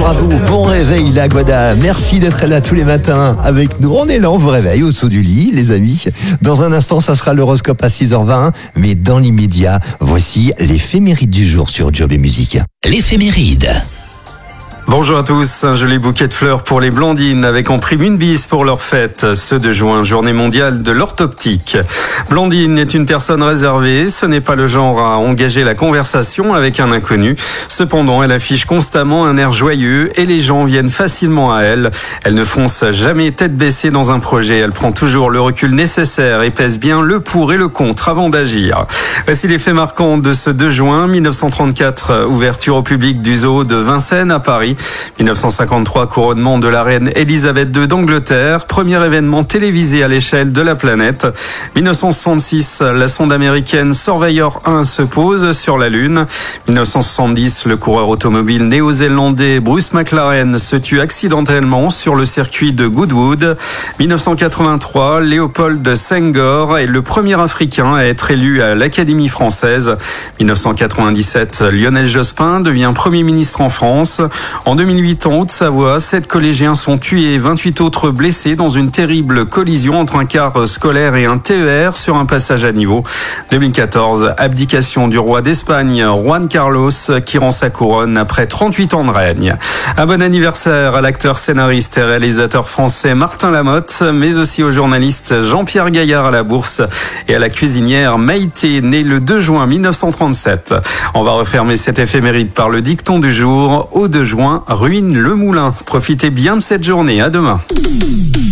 Bonjour à vous, bon réveil la Guada. Merci d'être là tous les matins avec nous. On est là, on vous réveille au saut du lit, les amis. Dans un instant, ça sera l'horoscope à 6h20. Mais dans l'immédiat, voici l'éphéméride du jour sur Job et Musique. L'éphéméride. Bonjour à tous, un joli bouquet de fleurs pour les Blandines avec en prime une bise pour leur fête, ce 2 juin, journée mondiale de l'orthoptique. Blandine est une personne réservée, ce n'est pas le genre à engager la conversation avec un inconnu. Cependant, elle affiche constamment un air joyeux et les gens viennent facilement à elle. Elle ne fonce jamais tête baissée dans un projet, elle prend toujours le recul nécessaire et pèse bien le pour et le contre avant d'agir. Voici les faits marquants de ce 2 juin 1934, ouverture au public du zoo de Vincennes à Paris. 1953, couronnement de la reine Elisabeth II d'Angleterre, premier événement télévisé à l'échelle de la planète. 1966, la sonde américaine Surveyor 1 se pose sur la Lune. 1970, le coureur automobile néo-zélandais Bruce McLaren se tue accidentellement sur le circuit de Goodwood. 1983, Léopold Senghor est le premier Africain à être élu à l'Académie française. 1997, Lionel Jospin devient Premier ministre en France. En 2008, en Haute-Savoie, 7 collégiens sont tués et 28 autres blessés dans une terrible collision entre un car scolaire et un TER sur un passage à niveau. 2014, abdication du roi d'Espagne, Juan Carlos, qui rend sa couronne après 38 ans de règne. Un bon anniversaire à l'acteur, scénariste et réalisateur français Martin Lamotte, mais aussi au journaliste Jean-Pierre Gaillard à la Bourse et à la cuisinière Maïté, née le 2 juin 1937. On va refermer cette éphéméride par le dicton du jour. Au 2 juin, ruine le moulin. Profitez bien de cette journée. À demain.